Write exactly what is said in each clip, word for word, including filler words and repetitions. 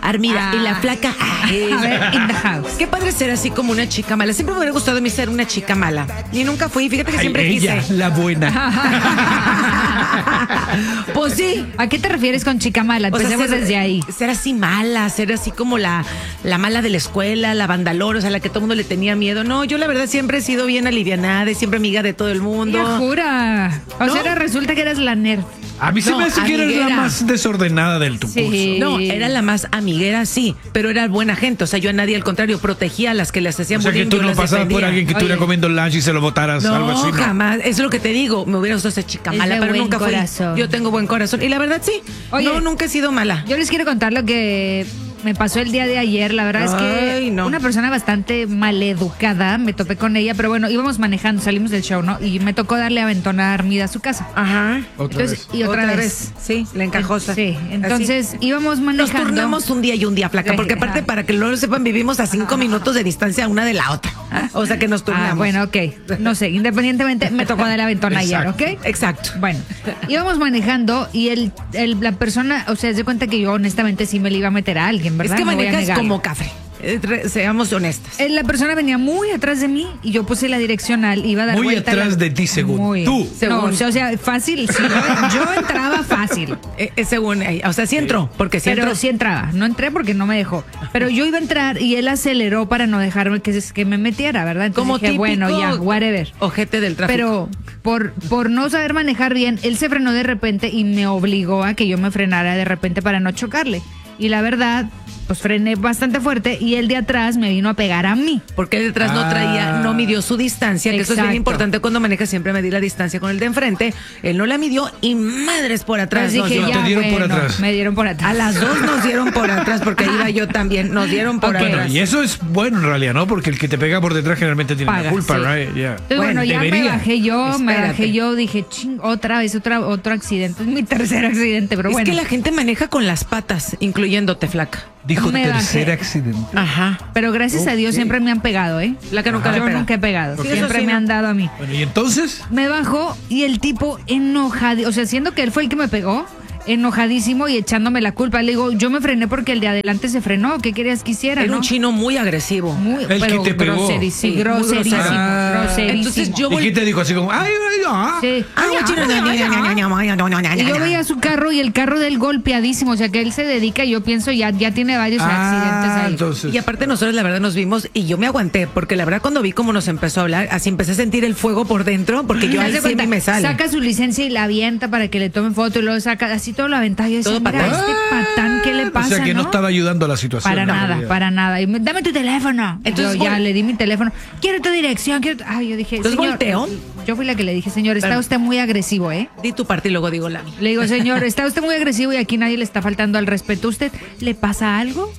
Armida, Ah. y la flaca. Ay, A ver, in the house. qué padre ser así como una chica mala. Siempre me hubiera gustado a mí ser una chica mala. Y nunca fui. Fíjate que Ay, siempre ella, quise. la buena. Pues sí. ¿A qué te refieres con chica mala? O sea, Empecemos ser, desde ahí. ser así mala, ser así como la, la mala de la escuela, la vandalora, o sea, la que todo el mundo le tenía miedo. No, yo la verdad siempre he sido bien alivianada y siempre amiga de todo el mundo. Ya jura. O ¿No? sea, ahora resulta que eras la nerd. A mí se No, me hace que eres la amiguera. más desordenada del tu Sí. No, era la más amiguera, sí, pero era buena gente. O sea, yo a nadie, al contrario, protegía a las que les hacían curso. O sea, que bullying, tú yo no las pasabas por defendía. alguien que estuviera Oye. comiendo lunch y se lo botaras, No, algo así. ¿no? jamás. Eso es lo que te digo. Me hubiera gustado ser chica Es mala, de pero buen nunca fui. corazón. Yo tengo buen corazón. Y la verdad, sí. Oye. no, nunca he sido mala. Yo les quiero contar lo que me pasó el día de ayer. La verdad es Ay, que no. una persona bastante maleducada, me topé con ella, pero bueno, íbamos manejando, salimos del show, ¿no? Y me tocó darle aventón a Armida a su casa. Ajá. Otra Entonces, vez. y otra, vez. Sí, la encajosa. Sí, entonces íbamos Nos manejando. turnamos un día y un día, flaca, porque aparte, Ajá. para que no lo sepan, vivimos a cinco minutos de distancia una de la otra. O sea que nos turnamos. Ah, bueno, ok. No sé, independientemente, me tocó darle aventón ayer, Exacto. ¿ok? Exacto. Bueno, íbamos manejando y el, el- la persona, o sea, se cuenta que yo honestamente sí me le iba a meter a alguien, ¿verdad? Es que No voy a manejas negarlo. como café. Eh, re- Seamos honestas. Eh, La persona venía muy atrás de mí y yo puse la direccional, iba a dar Muy vuelta. atrás la- de ti, según Muy. tú. No, Según. o sea, o sea, fácil, sí, yo, yo entraba fácil. Eh, eh, según ella. O sea, sí entró, porque sí Pero entró. sí entraba, no entré porque no me dejó. Pero yo iba a entrar y él aceleró para no dejarme que, que me metiera, ¿verdad? Entonces Como dije, típico bueno, ya, whatever. ojete del tráfico. Pero por, por no saber manejar bien, él se frenó de repente y me obligó a que yo me frenara de repente para no chocarle. Y la verdad, pues frené bastante fuerte y el de atrás me vino a pegar a mí. Porque el detrás no Ah. traía, no midió su distancia, que eso es bien Exacto. importante cuando manejas, siempre medir la distancia con el de enfrente. Él no la midió y madres por atrás. Entonces nos dije, dio. te ya, dieron por bueno, atrás. me dieron por atrás. A las dos nos dieron por atrás, porque iba yo también. Nos dieron por Ok. atrás. Y eso es bueno en realidad, ¿no? Porque el que te pega por detrás generalmente tiene Paga, la culpa, sí. right? Yeah. Entonces, bueno, Bueno, ya me debería. bajé yo, me Espérate. bajé yo, dije, ching, otra vez, otra, otro accidente. Es mi tercer accidente, pero Es bueno. que la gente maneja con las patas, incluyéndote, flaca. Dijo Me tercer bajé. accidente. Ajá. Pero gracias a Dios Ok. siempre me han pegado, ¿eh? La que nunca Yo le pega. nunca he pegado. Sí, eso Siempre sí, me no. han dado a mí. Bueno, y entonces, Me bajó y el tipo enojado, o sea, siendo que él fue el que me pegó, enojadísimo y echándome la culpa. Le digo, yo me frené porque el de adelante se frenó. ¿Qué querías que hiciera? Era no? un chino muy agresivo. Muy, El pero que te pegó. groserísimo, Sí, muy groserísimo, grosero. Ah. groserísimo. Entonces yo ¿y vol- qué te dijo? Así como, ay, ay, ah. Sí. Ay, Ay, chino, ay, no, ay, no, no, ay. no, no, no, no, no, Y yo no. veía su carro y el carro de él golpeadísimo, o sea que él se dedica, yo pienso, ya, ya tiene varios accidentes Ah, ahí. entonces. Y aparte nosotros la verdad nos vimos y yo me aguanté, porque la verdad cuando vi cómo nos empezó a hablar, así empecé a sentir el fuego por dentro, porque yo Haz ahí de sí cuenta, me sale. saca su licencia y la avienta para que le tomen foto y luego saca así todo lo aventaja. Yo decía, Todo mira, patán. este patán, ¿qué le pasa? O sea que no, no? estaba ayudando a la situación. Para en nada, realidad. para nada. Y me, dame tu teléfono. Entonces, Yo ya vol- le di mi teléfono. Quiero tu dirección. Quiero tu-". Ay, yo dije, Entonces, señor. volteó. Yo fui la que le dije, señor, está Pero- usted muy agresivo, ¿eh? Di tu parte y luego digo la mía. Le digo, señor, está usted muy agresivo y aquí nadie le está faltando al respeto. ¿Usted le pasa algo?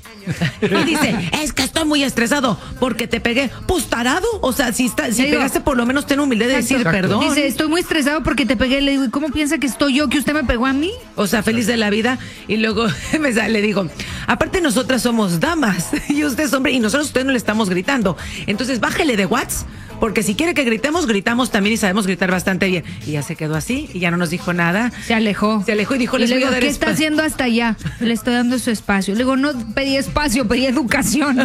Y dice, es que estoy muy estresado porque te pegué. Pues tarado. O sea, si, está, si Le digo- pegaste, por lo menos ten humildad de decir Exacto. perdón. Dice, estoy muy estresado porque te pegué. Le digo, ¿y cómo piensa que estoy yo, que usted me pegó a mí? O sea, feliz de la vida. Y luego me sale, le digo, aparte nosotras somos damas y usted es hombre y nosotros a usted no le estamos gritando. Entonces bájele de watts, porque si quiere que gritemos, gritamos también y sabemos gritar bastante bien. Y ya se quedó así y ya no nos dijo nada. Se alejó. Se alejó y dijo, les le voy a digo, dar ¿qué está espa-". haciendo hasta allá? Le estoy dando su espacio. Le digo, no pedí espacio, pedí educación.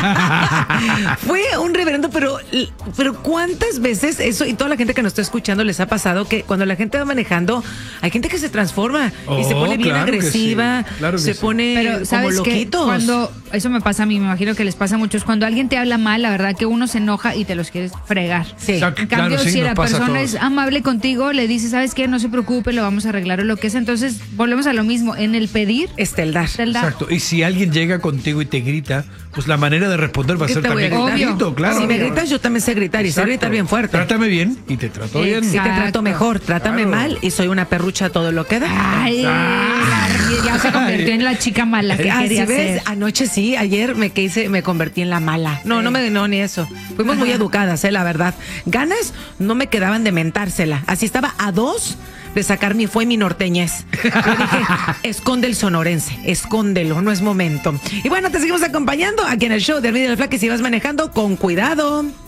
Fue un reverendo, pero, pero ¿cuántas veces eso y toda la gente que nos está escuchando les ha pasado que cuando la gente va manejando, hay gente que se transforma y se Oh, pone bien claro que agresiva, sí, claro que se sí. pone Pero como sabes que loquitos. cuando eso me pasa a mí, me imagino que les pasa a muchos, cuando alguien te habla mal, la verdad que uno se enoja y te los quieres fregar. Sí. Exacto. En cambio, Claro, sí, si nos la pasa a persona todos. es amable contigo, le dices, ¿sabes qué? No se preocupe, lo vamos a arreglar o lo que es. Entonces, volvemos a lo mismo. En el pedir, Esteldar. Zelda, Exacto. Y si alguien llega contigo y te grita, pues la manera de responder va a ¿Qué ser te voy a también con gritar? grito, claro. Si me gritas, yo también sé gritar y sé Exacto. gritar bien fuerte. Trátame bien y te trato bien. Y te Exacto. trato mejor, trátame Claro. mal y soy una perrucha todo lo que da. ay, la- ya se convirtió en la chica mala que Ah, quería ¿sí ves? ser. Anoche sí, ayer me que hice, me convertí en la mala. No, no me no ni eso. Fuimos muy educadas, eh, la verdad. Ganas no me quedaban de mentársela. Así estaba a dos de sacar mi fue mi norteñez. Yo dije, esconde el sonorense, escóndelo, no es momento. Y bueno, te seguimos acompañando aquí en el show de Armida y la Flaca y si vas manejando, con cuidado.